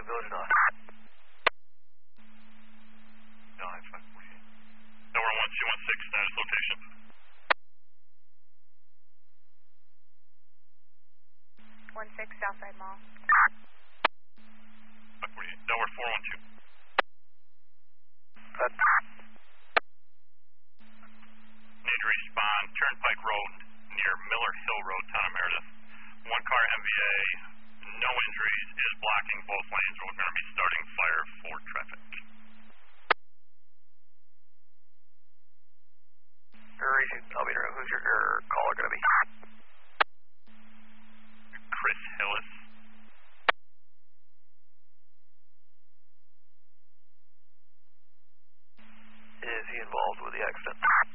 Village North. No, that's 548. Delaware 1216, status location. 16 Southside Mall. 548. Delaware 412. Need to respond. Turnpike Road near Miller Hill Road, Town of Meredith. One car MVA, no injuries, is blocking both lanes. We're going to be starting fire for traffic. I'll be there. Who's your caller going to be? Chris Hillis. Is he involved with the accident?